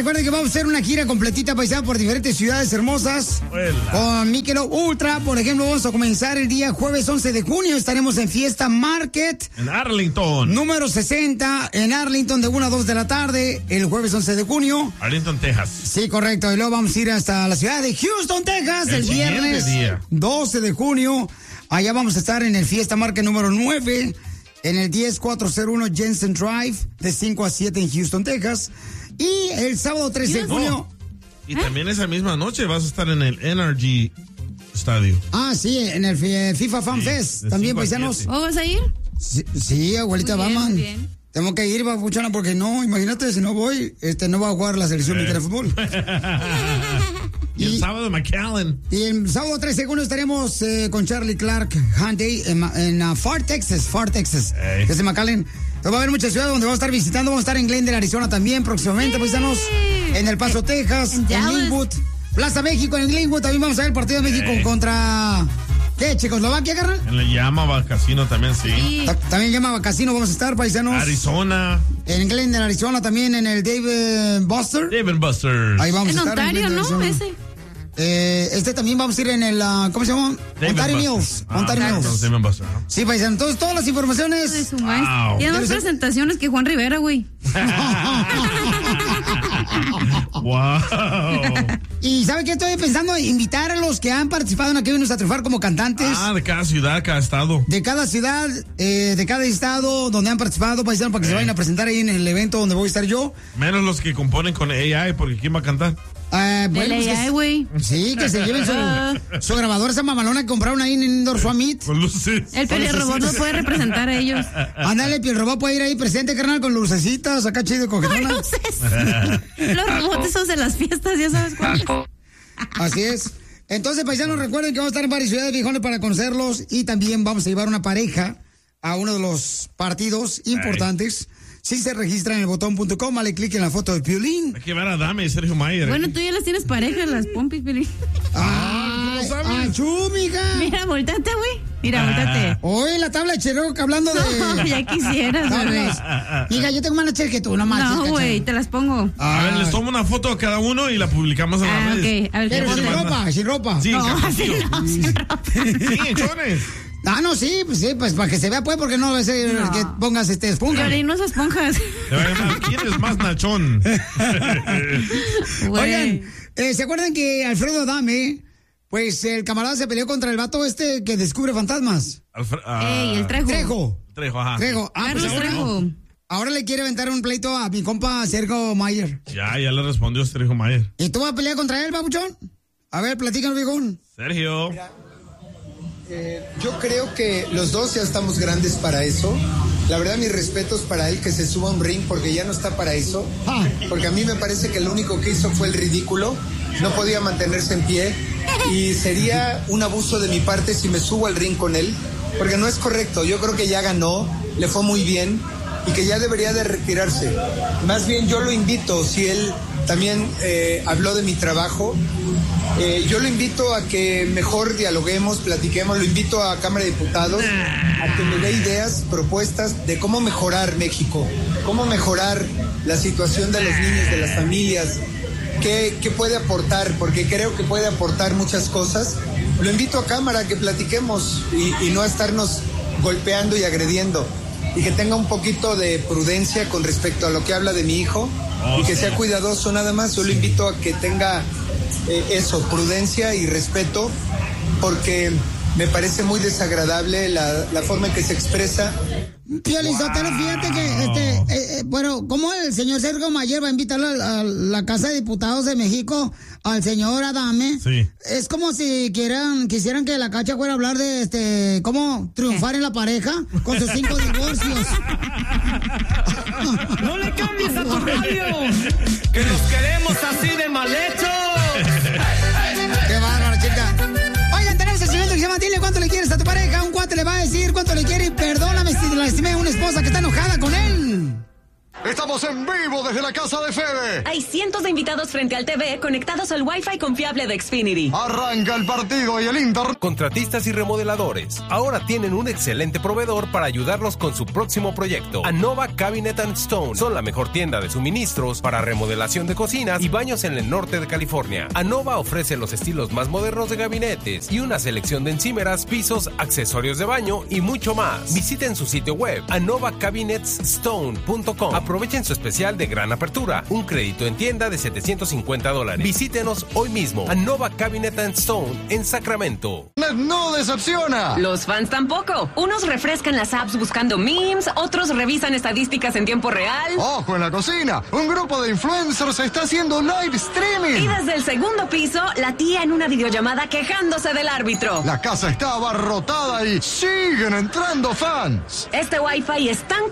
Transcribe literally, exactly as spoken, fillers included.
recuerden que vamos a hacer una gira completita paisana por diferentes ciudades hermosas. Hola. Con Michelob Ultra, por ejemplo, vamos a comenzar el día jueves once de junio. Estaremos en Fiesta Market. En Arlington. Número sesenta, en Arlington, de una a dos de la tarde, el jueves once de junio. Arlington, Texas. Sí, correcto. Y luego vamos a ir hasta la ciudad de Houston, Texas, el, el viernes día. doce de junio. Allá vamos a estar en el Fiesta Market número nueve, en el diez cuatrocientos uno Jensen Drive, de cinco a siete en Houston, Texas. Y el sábado trece de junio. Y ¿Eh? también esa misma noche vas a estar en el N R G Estadio. Ah, sí, en el FIFA Fan sí, Fest. También, paisanos. ¿O vas a ir? Sí, sí abuelita, vamos. Tengo que ir, babuchona, porque no, imagínate, si no voy, este no va a jugar la selección mexicana de fútbol. Y, y el sábado McAllen. Y el sábado trece de junio estaremos eh, con Charlie Clark Hyundai en, en uh, Far Texas, Far Texas, hey. que es de McAllen. Entonces va a haber muchas ciudades donde vamos a estar visitando. Vamos a estar en Glendale, Arizona también próximamente, paisanos. En El Paso, Texas, en, en Linwood, Plaza México, en Linwood. También vamos a ver el partido de México hey. contra... ¿Qué? ¿Checoslovaquia, carnal? En el Yamaha Casino también, sí. sí. También Yamaha Casino vamos a estar, paisanos. Arizona. En Glendale, Arizona, también en el David Buster. David Buster. Ahí vamos en a estar. Ontario, en Ontario, ¿no? Ese. Eh, este también vamos a ir en el, uh, ¿cómo se llama? David Ontario Buster. Mills. Ah, Ontario okay. Mills. David Buster, ¿no? Sí, paisanos. Entonces, todas las informaciones. De su wow. Tiene más presentaciones que Juan Rivera, güey. Wow. Y ¿sabe qué? Estoy pensando invitar a los que han participado en Aquí Venimos a Triunfar como cantantes. Ah, de cada ciudad, cada estado. De cada ciudad, eh, de cada estado donde han participado, paisanos, para que eh. se vayan a presentar ahí en el evento donde voy a estar yo. Menos los que componen con A I, porque ¿quién va a cantar? Uh, bueno, el pues A I, güey. Sí, que se lleven su, su grabadora, esa mamalona que compraron ahí en Indoor Summit. Con luces. El Pielrobot no puede representar a ellos. Ándale, el Pielrobot puede ir ahí presente, carnal, con lucecitas, acá chido, coquetona. Luces. Los robots esos de las fiestas, ya sabes cuáles. Así es. Entonces, paisanos, recuerden que vamos a estar en varias ciudades viejones para conocerlos y también vamos a llevar una pareja a uno de los partidos importantes. Ay. Si se registra en el botón punto com, dale clic en la foto de Piolín. Hay que ver a Dame y Sergio Mayer. Bueno, tú ya las tienes parejas, las pompis, Piolín. Ah, ¿cómo sabes? ¡Achú, mija! Mira, voltate, güey. Mira, ah. voltate. Oye, la tabla de Cherokee hablando de... No, ya quisieras, güey. Mija, yo tengo más leche que tú, no manches. No, güey, te las pongo. Ah. A ver, les tomo una foto a cada uno y la publicamos en ah, las redes. Ok, a ver. Pero sin ropa, sin ropa. Sí, no, así no, sin ropa. Sí, chones. Ah, no, sí, pues sí, pues para que se vea, pues, porque no va a ser no. que pongas este esponja. Piolín, no esas esponjas. ¿Quién es más nachón? Oigan, eh, ¿se acuerdan que Alfredo Adame, pues el camarada se peleó contra el vato este que descubre fantasmas? Alfre uh, Ey, el Trejo. Trejo. Trejo, ajá. Trejo. Ah, Carlos pues ahora, Trejo. Ahora le quiere aventar un pleito a mi compa Sergio Mayer. Ya, ya le respondió Sergio Mayer. ¿Y tú vas a pelear contra él, babuchón? A ver, platícanos, viejón. Sergio. Mira. Eh, yo creo que los dos ya estamos grandes para eso. La verdad, mis respetos para él, que se suba a un ring, porque ya no está para eso. Porque a mí me parece que lo único que hizo fue el ridículo. No podía mantenerse en pie. Y sería un abuso de mi parte si me subo al ring con él, porque no es correcto. Yo creo que ya ganó, le fue muy bien y que ya debería de retirarse. Más bien yo lo invito, si él también eh, habló de mi trabajo, eh, yo lo invito a que mejor dialoguemos, platiquemos, lo invito a Cámara de Diputados a que me dé ideas, propuestas de cómo mejorar México, cómo mejorar la situación de los niños, de las familias, qué, qué puede aportar, porque creo que puede aportar muchas cosas. Lo invito a Cámara a que platiquemos y, y no a estarnos golpeando y agrediendo, y que tenga un poquito de prudencia con respecto a lo que habla de mi hijo, oh, y que sea cuidadoso nada más. Yo lo invito a que tenga eh, eso, prudencia y respeto, porque me parece muy desagradable la, la forma en que se expresa. Piolín Sotelo, wow. Fíjate que, este, eh, eh, bueno, ¿cómo el señor Sergio Mayer va a invitarlo a, a la Casa de Diputados de México al señor Adame? Sí. Es como si quieran, quisieran que la Cacha fuera a hablar de, este, cómo triunfar en la pareja con sus cinco divorcios. ¡No le cambies a tu radio! ¡Que los queremos así de mal hechos! ¡Qué bárbaro, chica! Oigan, tenemos el segmento que se llama Dile cuánto le quieres a tu pareja. Un cuate le va a decir cuánto le quiere y perdóname si le lastimé a una esposa que está enojada con él. Estamos en vivo desde la casa de Fede. Hay cientos de invitados frente al T V conectados al Wi-Fi confiable de Xfinity. Arranca el partido y el Inter. Contratistas y remodeladores ahora tienen un excelente proveedor para ayudarlos con su próximo proyecto. Anova Cabinet and Stone son la mejor tienda de suministros para remodelación de cocinas y baños en el norte de California. Anova ofrece los estilos más modernos de gabinetes y una selección de encimeras, pisos, accesorios de baño y mucho más. Visiten su sitio web anova cabinets stone punto com. Aprovechen su especial de gran apertura, un crédito en tienda de setecientos cincuenta dólares. Visítenos hoy mismo. Anova Cabinet and Stone en Sacramento. No decepciona. Los fans tampoco. Unos refrescan las apps buscando memes, otros revisan estadísticas en tiempo real. Ojo en la cocina, un grupo de influencers está haciendo live streaming. Y desde el segundo piso, la tía en una videollamada quejándose del árbitro. La casa está abarrotada y siguen entrando fans. Este Wi-Fi es tan